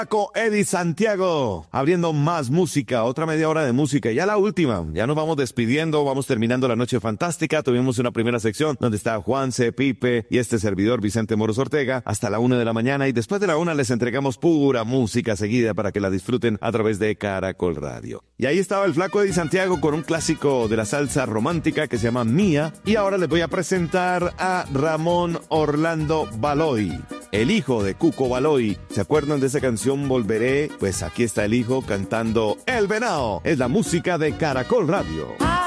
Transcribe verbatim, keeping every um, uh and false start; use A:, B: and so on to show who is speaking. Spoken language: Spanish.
A: Con Eddie Santiago, abriendo más música, otra media hora de música, ya la última, ya nos vamos despidiendo, vamos terminando la noche fantástica. Tuvimos una primera sección donde está Juanse, Pipe y este servidor Vicente Moros Ortega hasta la una de la mañana, y después de la una les entregamos pura música seguida para que la disfruten a través de Caracol Radio. Y ahí estaba el flaco Eddie Santiago con un clásico de la salsa romántica que se llama Mía, y ahora les voy a presentar a Ramón Orlando Baloy, el hijo de Cuco Baloy. ¿Se acuerdan de esa canción Volveré? Pues aquí está el hijo cantando El Venao. Es la música de Caracol Radio.